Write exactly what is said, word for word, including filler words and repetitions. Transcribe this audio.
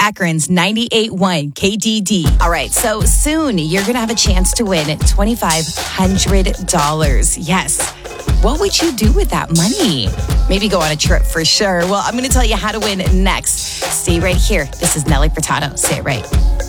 Akron's ninety-eight point one K D D. All right, so soon you're going to have a chance to win twenty-five hundred dollars. Yes. What would you do with that money? Maybe go on a trip for sure. Well, I'm going to tell you how to win next. Stay right here. This is Nelly Furtado. Say it right.